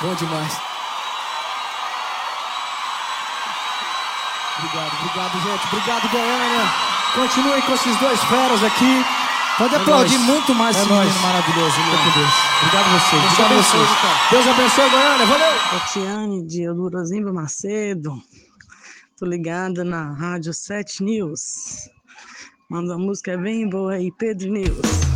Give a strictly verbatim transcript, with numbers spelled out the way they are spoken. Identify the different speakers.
Speaker 1: Bom demais. Obrigado, obrigado, gente. Obrigado, Goiânia. Continuem com esses dois feras aqui. Pode
Speaker 2: é
Speaker 1: aplaudir
Speaker 2: nóis.
Speaker 1: muito mais
Speaker 2: é
Speaker 1: esse
Speaker 2: nóis.
Speaker 1: menino maravilhoso.
Speaker 2: Fica com Deus. Obrigado a vocês.
Speaker 1: Deus
Speaker 2: Obrigado a
Speaker 1: abençoe,
Speaker 2: vocês.
Speaker 1: cara. Deus abençoe, Goiânia. Valeu.
Speaker 3: Tatiane de Elurozimba Macedo. Tô ligada na Rádio sete News. Manda uma música bem boa aí, Pedro News.